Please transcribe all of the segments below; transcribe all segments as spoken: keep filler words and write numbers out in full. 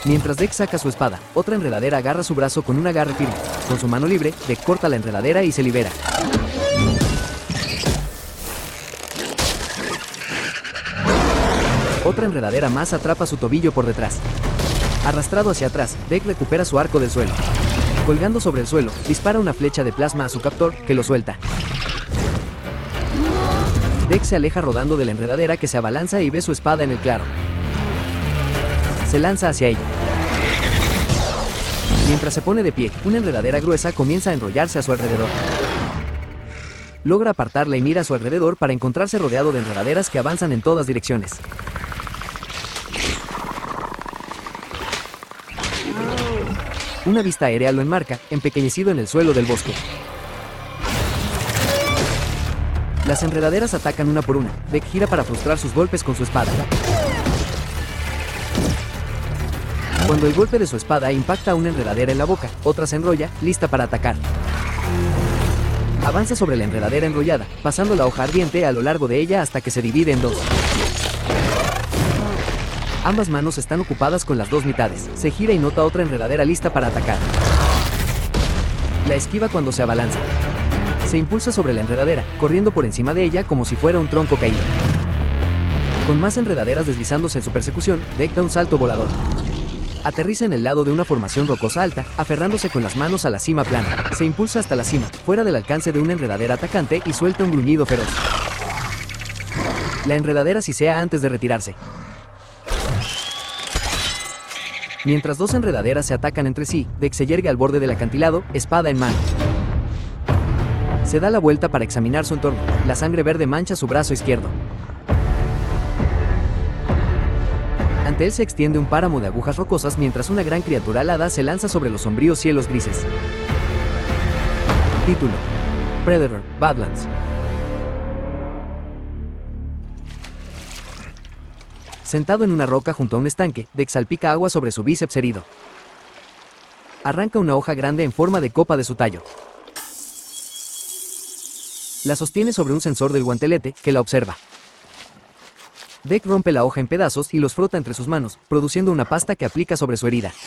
Mientras Dex saca su espada, otra enredadera agarra su brazo con un agarre firme. Con su mano libre, Dex corta la enredadera y se libera. Otra enredadera más atrapa su tobillo por detrás. Arrastrado hacia atrás, Dex recupera su arco del suelo. Colgando sobre el suelo, dispara una flecha de plasma a su captor, que lo suelta. Dex se aleja rodando de la enredadera que se abalanza y ve su espada en el claro. Se lanza hacia ella. Mientras se pone de pie, una enredadera gruesa comienza a enrollarse a su alrededor. Logra apartarla y mira a su alrededor para encontrarse rodeado de enredaderas que avanzan en todas direcciones. Una vista aérea lo enmarca, empequeñecido en el suelo del bosque. Las enredaderas atacan una por una. Dex gira para frustrar sus golpes con su espada. Cuando el golpe de su espada impacta a una enredadera en la boca, otra se enrolla, lista para atacar. Avanza sobre la enredadera enrollada, pasando la hoja ardiente a lo largo de ella hasta que se divide en dos. Ambas manos están ocupadas con las dos mitades. Se gira y nota otra enredadera lista para atacar. La esquiva cuando se abalanza. Se impulsa sobre la enredadera, corriendo por encima de ella como si fuera un tronco caído. Con más enredaderas deslizándose en su persecución, Dex da un salto volador. Aterriza en el lado de una formación rocosa alta, aferrándose con las manos a la cima plana. Se impulsa hasta la cima, fuera del alcance de una enredadera atacante y suelta un gruñido feroz. La enredadera sisea antes de retirarse. Mientras dos enredaderas se atacan entre sí, Dex se yergue al borde del acantilado, espada en mano. Se da la vuelta para examinar su entorno. La sangre verde mancha su brazo izquierdo. Ante él se extiende un páramo de agujas rocosas mientras una gran criatura alada se lanza sobre los sombríos cielos grises. Título: Predator, Badlands. Sentado en una roca junto a un estanque, Dex salpica agua sobre su bíceps herido. Arranca una hoja grande en forma de copa de su tallo. La sostiene sobre un sensor del guantelete, que la observa. Dex rompe la hoja en pedazos y los frota entre sus manos, produciendo una pasta que aplica sobre su herida.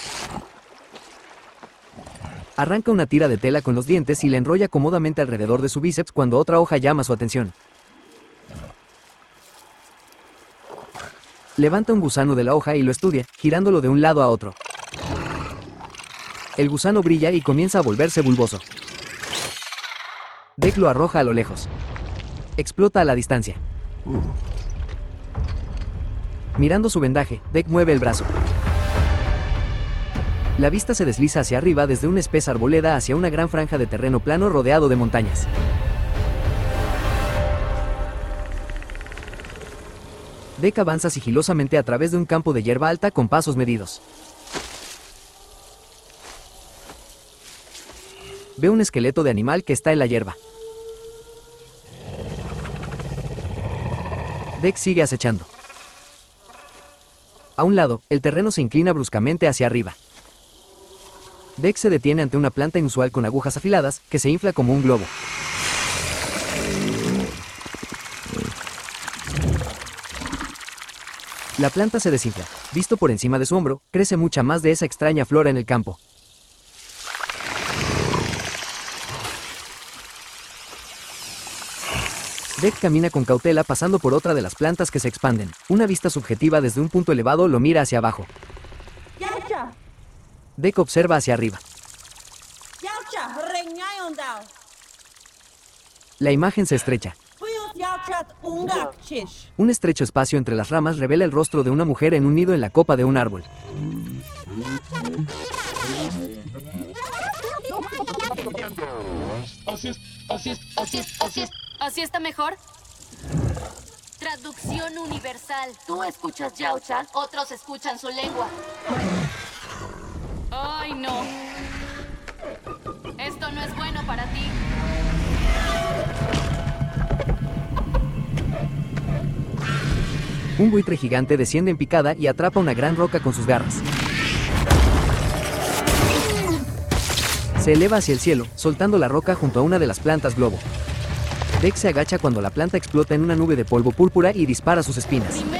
Arranca una tira de tela con los dientes y la enrolla cómodamente alrededor de su bíceps cuando otra hoja llama su atención. Levanta un gusano de la hoja y lo estudia, girándolo de un lado a otro. El gusano brilla y comienza a volverse bulboso. Dex lo arroja a lo lejos. Explota a la distancia. Mirando su vendaje, Dex mueve el brazo. La vista se desliza hacia arriba desde una espesa arboleda hacia una gran franja de terreno plano rodeado de montañas. Dex avanza sigilosamente a través de un campo de hierba alta con pasos medidos. Ve un esqueleto de animal que está en la hierba. Dex sigue acechando. A un lado, el terreno se inclina bruscamente hacia arriba. Dex se detiene ante una planta inusual con agujas afiladas, que se infla como un globo. La planta se desinfla. Visto por encima de su hombro, crece mucha más de esa extraña flora en el campo. Dex camina con cautela pasando por otra de las plantas que se expanden. Una vista subjetiva desde un punto elevado lo mira hacia abajo. Dex observa hacia arriba. La imagen se estrecha. Un estrecho espacio entre las ramas revela el rostro de una mujer en un nido en la copa de un árbol. Así es, así es, así es, así es. ¿Así está mejor? Traducción universal. Tú escuchas Yautja, otros escuchan su lengua. ¡Ay, no! Esto no es bueno para ti. Un buitre gigante desciende en picada y atrapa una gran roca con sus garras. Se eleva hacia el cielo, soltando la roca junto a una de las plantas globo. Dex se agacha cuando la planta explota en una nube de polvo púrpura y dispara sus espinas.